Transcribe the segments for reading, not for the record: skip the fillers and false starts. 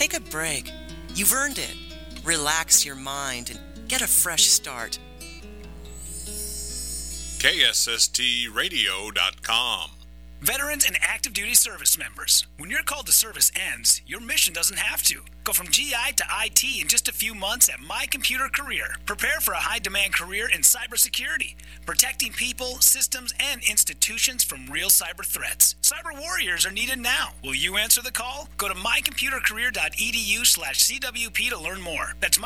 Take a break. You've earned it. Relax your mind and get a fresh start. KSSTradio.com. Veterans and active duty service members, when your call to service ends, your mission doesn't have to. Go from GI to IT in just a few months at My Computer Career. Prepare for a high-demand career in cybersecurity, protecting people, systems, and institutions from real cyber threats. Cyber warriors are needed now. Will you answer the call? Go to mycomputercareer.edu/CWP to learn more. That's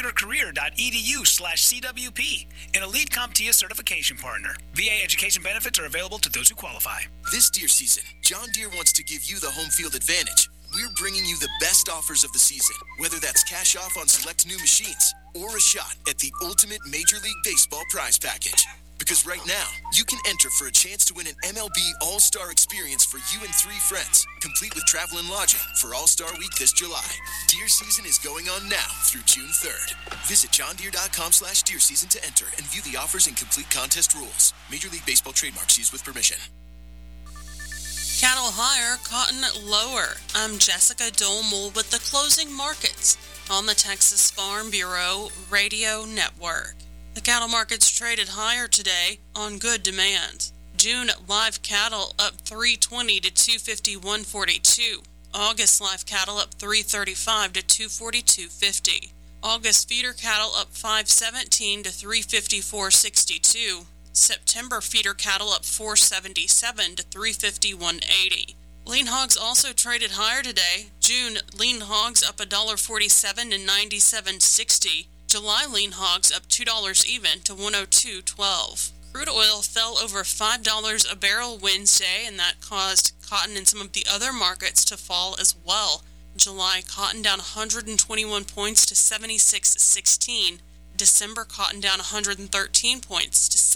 mycomputercareer.edu/CWP, an elite CompTIA certification partner. VA education benefits are available to those who qualify. This deer season, John Deere wants to give you the home field advantage. We're bringing you the best offers of the season, whether that's cash off on select new machines or a shot at the ultimate Major League Baseball prize package. Because right now, you can enter for a chance to win an MLB All-Star experience for you and 3 friends, complete with travel and lodging for All-Star Week this July. Deer season is going on now through June 3rd. Visit johndeere.com/deer season to enter and view the offers and complete contest rules. Major League Baseball trademarks used with permission. Cattle higher, cotton lower. I'm Jessica Dolmel with the closing markets on the Texas Farm Bureau Radio Network. The cattle markets traded higher today on good demand. June live cattle up 320 to 251.42. August live cattle up 335 to 242.50. August feeder cattle up 517 to 354.62. September feeder cattle up 477 to 351.80. Lean hogs also traded higher today. June lean hogs up $1.47 to 97.60. July lean hogs up $2 even to 102.12. Crude oil fell over $5 a barrel Wednesday, and that caused cotton and some of the other markets to fall as well. July cotton down 121 points to 76.16. December cotton down 113 points to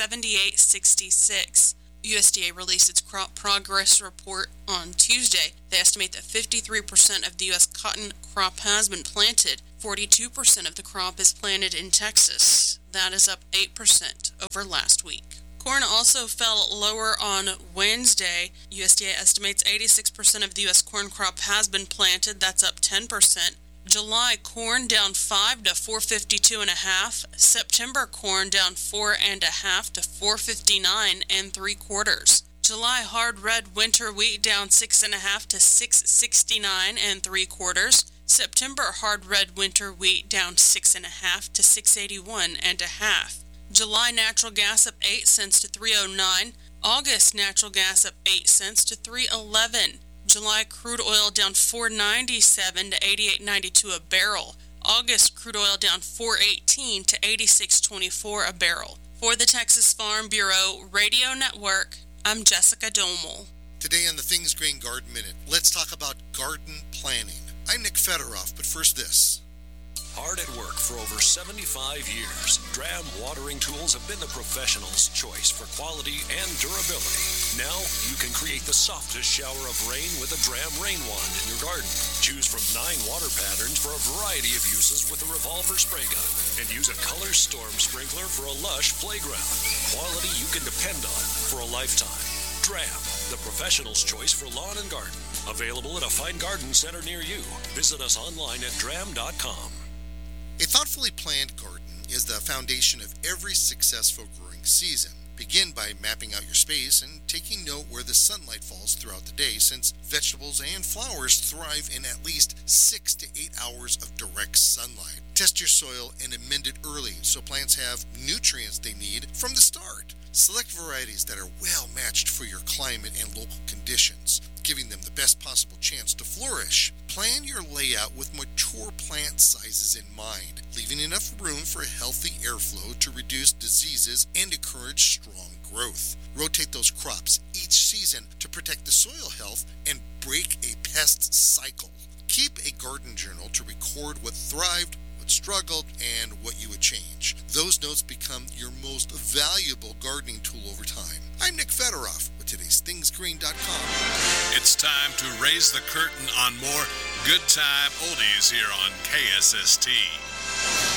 78.66. USDA released its crop progress report on Tuesday. They estimate that 53% of the U.S. cotton crop has been planted. 42% of the crop is planted in Texas. That is up 8% over last week. Corn also fell lower on Wednesday. USDA estimates 86% of the U.S. corn crop has been planted. That's up 10%. July corn down 5 to 452.5. September corn down 4.5 to 459 3/4. July hard red winter wheat down 6.5 to 669 3/4. September hard red winter wheat down 6.5 to 681.5. July natural gas up 8 cents to 309. August natural gas up 8 cents to 311. July crude oil down 497 to 88.92 a barrel. August crude oil down 418 to 86.24 a barrel. For the Texas Farm Bureau Radio Network, I'm Jessica Domel. Today on the Things Green Garden Minute, let's talk about garden planning. I'm Nick Federoff, but first this. Hard at work for over 75 years, Dram watering tools have been the professional's choice for quality and durability. Now you can create the softest shower of rain with a Dram rain wand in your garden. Choose from 9 water patterns for a variety of uses with a revolver spray gun, and use a Color Storm sprinkler for a lush playground. Quality you can depend on for a lifetime. Dram, the professional's choice for lawn and garden. Available at a fine garden center near you. Visit us online at dram.com. A thoughtfully planned garden is the foundation of every successful growing season. Begin by mapping out your space and taking note where the sunlight falls throughout the day, since vegetables and flowers thrive in at least 6 to 8 hours of direct sunlight. Test your soil and amend it early so plants have nutrients they need from the start. Select varieties that are well matched for your climate and local conditions, giving them the best possible chance to flourish. Plan your layout with mature plant sizes in mind, leaving enough room for healthy airflow to reduce diseases and encourage strong growth. Rotate those crops each season to protect the soil health and break a pest cycle. Keep a garden journal to record what thrived, what struggled, and what you would change. Those notes become your most valuable gardening tool over time. I'm Nick Federoff with today's thingsgreen.com. It's time to raise the curtain on more good time oldies here on KSST.